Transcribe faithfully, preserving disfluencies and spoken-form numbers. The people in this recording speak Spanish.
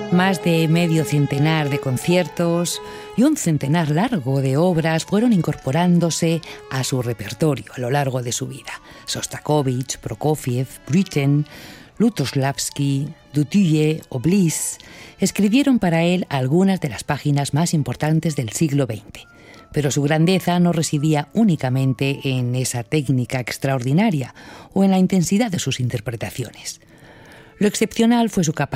Más de medio centenar de conciertos y un centenar largo de obras fueron incorporándose a su repertorio a lo largo de su vida. Sostakovich, Prokofiev, Britten, Lutosławski, Dutilleux o Bliss escribieron para él algunas de las páginas más importantes del siglo veinte. Pero su grandeza no residía únicamente en esa técnica extraordinaria o en la intensidad de sus interpretaciones. Lo excepcional fue su capacidad